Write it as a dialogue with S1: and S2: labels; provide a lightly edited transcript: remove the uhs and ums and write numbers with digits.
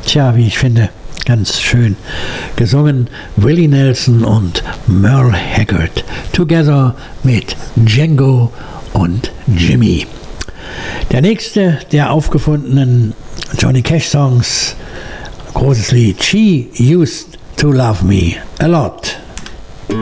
S1: Tja, wie ich finde, ganz schön gesungen. Willie Nelson und Merle Haggard. Together mit Django und Jimmy. Der nächste der aufgefundenen Johnny Cash Songs, großes Lied. She used to love me a lot.